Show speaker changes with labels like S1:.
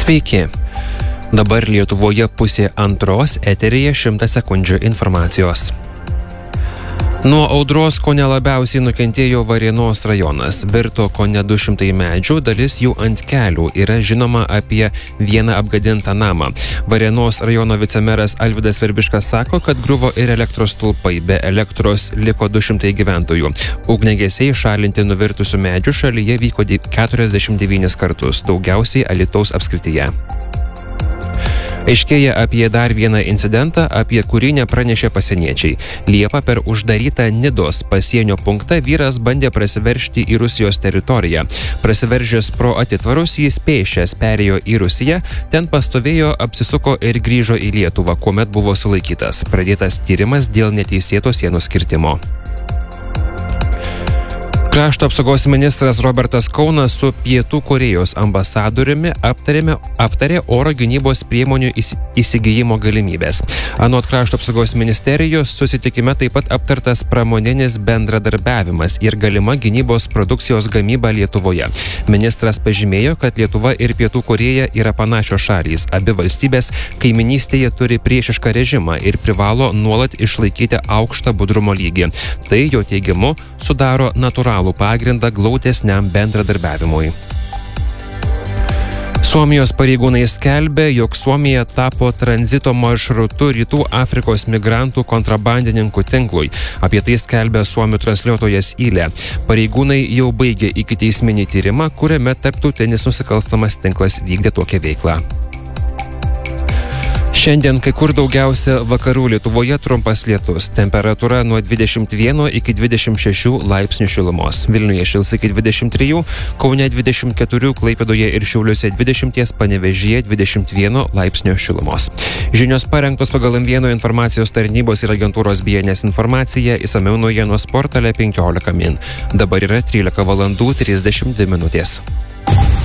S1: Sveiki. Dabar Lietuvoje 1:30 eteryje 100 sekundžių informacijos. Nuo audros kone labiausiai nukentėjo Varėnos rajonas. Virto kone 200 medžių, dalis jų ant kelių. Yra žinoma apie vieną apgadintą namą. Varėnos rajono vicemeras Alvydas Verbiškas sako, kad griuvo ir elektros stulpai. Be elektros liko 200 gyventojų. Ugniagesiai šalinti nuvirtusių medžių šalyje vyko 49 kartus, daugiausiai Alytaus apskrityje. Aiškėja apie dar vieną incidentą, apie kurį nepranešė pasieniečiai. Liepą per uždarytą Nidos pasienio punktą vyras bandė prasiveržti į Rusijos teritoriją. Prasiveržęs pro atitvarus jis pėsčias perėjo į Rusiją, ten pastovėjo, apsisuko ir grįžo į Lietuvą, kuomet buvo sulaikytas. Pradėtas tyrimas dėl neteisėto sienos kirtimo. Krašto apsaugos ministras Robertas Kaunas su Pietų Korėjos ambasadoriumi aptarė oro gynybos priemonių įsigijimo galimybės. Anot Krašto apsaugos ministerijos susitikime taip pat aptartas pramoninis bendradarbiavimas ir galima gynybos produkcijos gamyba Lietuvoje. Ministras pažymėjo, kad Lietuva ir Pietų Korėja yra panašios šalys. Abi valstybės kaiminystėje turi priešišką režimą ir privalo nuolat išlaikyti aukštą budrumo lygį. Tai, jo teigimu, sudaro natūralų pagrindą glaudesniam bendradarbiavimui. Suomijos pareigūnai skelbia, jog Suomija tapo tranzito maršrutu Rytų Afrikos migrantų kontrabandininkų tinklui. Apie tai skelbia suomių transliuotojas Yle. Pareigūnai jau baigė ikiteisminį tyrimą, kuriame tarptautinis nusikalstamas tinklas vykdė tokią veiklą. Šiandien kai kur daugiausia vakarų Lietuvoje trumpas lietus. Temperatūra nuo 21 iki 26 laipsnių šilumos. Vilniuje šils iki 23, Kaune 24, Klaipėdoje ir Šiauliuose 20, Panevėžyje 21 laipsnių šilumos. Žinios parengtos pagal M1 informacijos tarnybos ir agentūros BNS informacija, išsamiau naujienos portale 15 min. Dabar yra 13:32 min.